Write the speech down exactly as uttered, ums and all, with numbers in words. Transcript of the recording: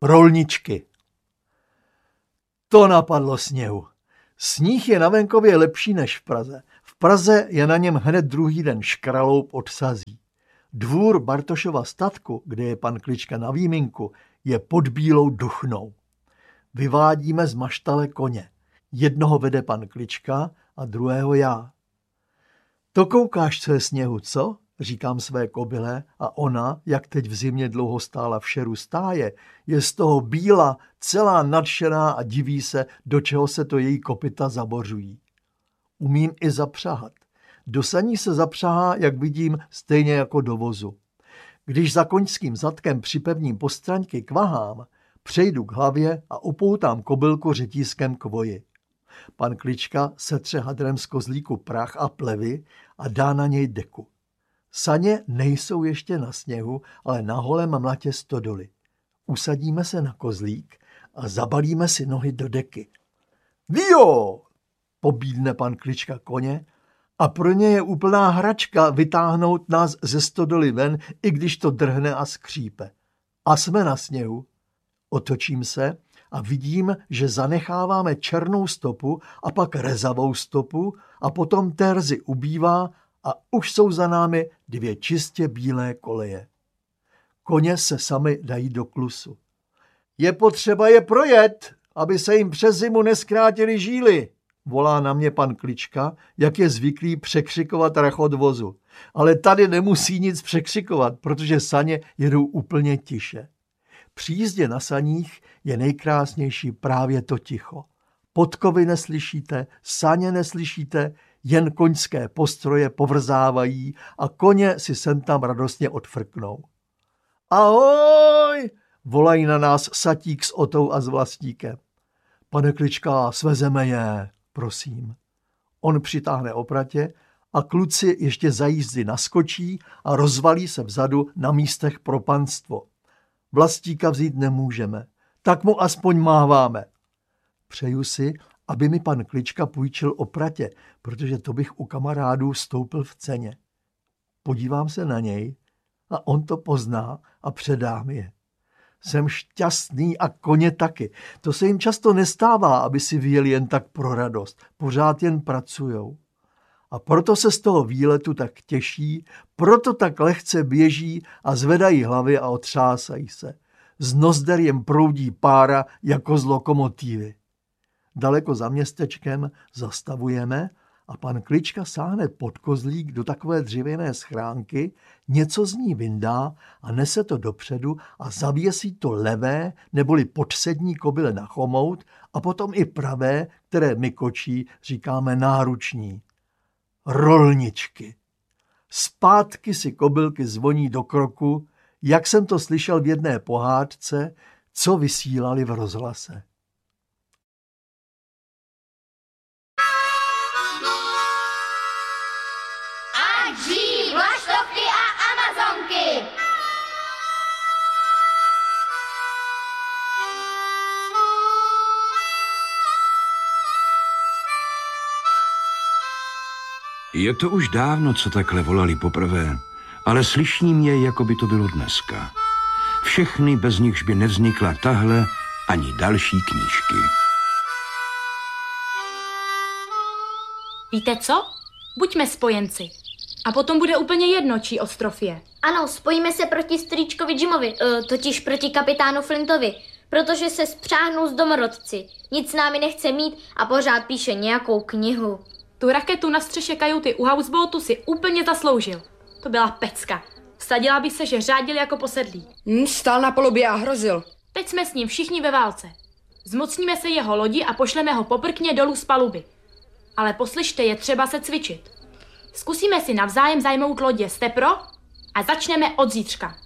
Rolničky. To napadlo Sněhu. Sníh je na venkově lepší než v Praze. V Praze je na něm hned druhý den škraloup od sazí. Dvůr Bartošova statku, kde je pan Klička na výminku, je pod bílou duchnou. Vyvádíme z maštale koně. Jednoho vede pan Klička a druhého já. To koukáš, co je Sněhu, co? Říkám své kobyle a ona, jak teď v zimě dlouho stála v šeru stáje, je z toho bíla, celá nadšená a diví se, do čeho se to její kopyta zabořují. Umím i zapřahat. Do saní se zapřahá, jak vidím, stejně jako do vozu. Když za koňským zadkem připevním postraňky k vahám, přejdu k hlavě a upoutám kobylku řetízkem k voji. Pan Klička setře hadrem z kozlíku prach a plevy a dá na něj deku. Saně nejsou ještě na sněhu, ale na holém mlatě stodoly. Usadíme se na kozlík a zabalíme si nohy do deky. Vio! Pobídne pan Klička koně a pro ně je úplná hračka vytáhnout nás ze stodoly ven, i když to drhne a skřípe. A jsme na sněhu. Otočím se a vidím, že zanecháváme černou stopu a pak rezavou stopu a potom té rzy ubývá a už jsou za námi dvě čistě bílé koleje. Koně se sami dají do klusu. Je potřeba je projet, aby se jim přes zimu neskrátily žíly, volá na mě pan Klička, jak je zvyklý překřikovat rachot vozu. Ale tady nemusí nic překřikovat, protože saně jedou úplně tiše. Při jízdě na saních je nejkrásnější právě to ticho. Podkovy neslyšíte, saně neslyšíte, jen koňské postroje povrzávají a koně si sem tam radostně odfrknou. Ahoj, volají na nás Satík s Otou a s Vlastíkem. Pane Klička, svezeme je, prosím. On přitáhne opratě a kluci ještě za jízdy naskočí a rozvalí se vzadu na místech pro panstvo. Vlastíka vzít nemůžeme, tak mu aspoň máváme. Přeju si, aby mi pan Klička půjčil opratě, protože to bych u kamarádů stoupil v ceně. Podívám se na něj a on to pozná a předá mi je. Jsem šťastný a koně taky. To se jim často nestává, aby si vyjeli jen tak pro radost. Pořád jen pracujou. A proto se z toho výletu tak těší, proto tak lehce běží a zvedají hlavy a otřásají se. Z nozder jim proudí pára jako z lokomotivy. Daleko za městečkem zastavujeme a pan Klička sáhne pod kozlík do takové dřevěné schránky, něco z ní vyndá a nese to dopředu a zavěsí to levé neboli podsední kobyle na chomout a potom i pravé, které my kočí říkáme náruční. Rolničky. Zpátky si kobylky zvoní do kroku, jak jsem to slyšel v jedné pohádce, co vysílali v rozhlase. Je to už dávno, co takhle volali poprvé, ale slyším je, jako by to bylo dneska. Všechny, bez nichž by nevznikla tahle ani další knížky. Víte co? Buďme spojenci. A potom bude úplně jedno, čí ostrov je. Ano, spojíme se proti strýčkovi Jimovi, uh, totiž proti kapitánu Flintovi, protože se spřáhnou s domorodci. Nic s námi nechce mít a pořád píše nějakou knihu. Tu raketu na střeše kajuty u houseboatu si úplně zasloužil. To byla pecka. Vsadila by se, že řádil jako posedlý. Hmm, stál na palubě a hrozil. Teď jsme s ním všichni ve válce. Zmocníme se jeho lodi a pošleme ho poprkně dolů z paluby. Ale poslyšte, je třeba se cvičit. Zkusíme si navzájem zajmout lodě, jste pro? A začneme od zítřka.